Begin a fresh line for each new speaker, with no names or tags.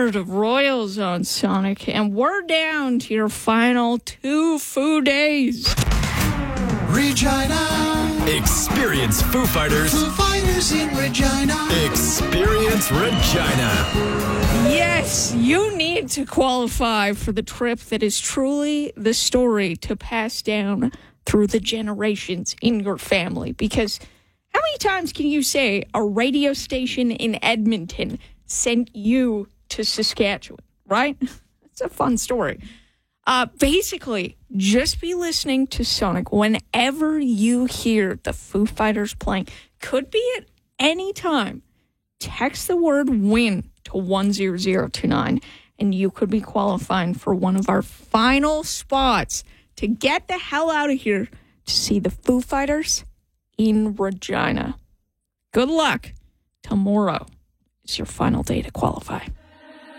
Heart of Royals on Sonic, and we're down to your final 2 Foo days.
Regina.
Experience Foo Fighters.
Foo Fighters in Regina.
Experience Regina.
Yes, you need to qualify for the trip that is truly the story to pass down through the generations in your family. Because how many times can you say a radio station in Edmonton sent you to Saskatchewan, right? It's a fun story. Basically, just be listening to Sonic whenever you hear the Foo Fighters playing. Could be at any time. Text the word WIN to 10029, and you could be qualifying for one of our final spots to get the hell out of here to see the Foo Fighters in Regina. Good luck. Tomorrow is your final day to qualify.